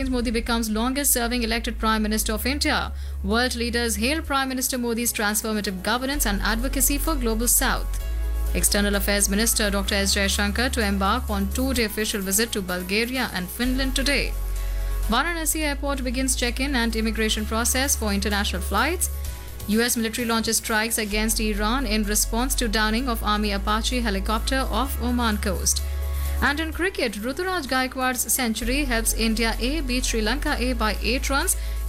Narendra Modi becomes longest-serving elected Prime Minister of India. World leaders hail Prime Minister Modi's transformative governance and advocacy for Global South. External Affairs Minister Dr. S. Jaishankar to embark on two-day official visit to Bulgaria and Finland today. Varanasi Airport begins check-in and immigration process for international flights. US military launches strikes against Iran in response to downing of Army Apache helicopter off Oman coast. And in cricket, Ruturaj Gaikwad's century helps India A beat Sri Lanka A by 8 runs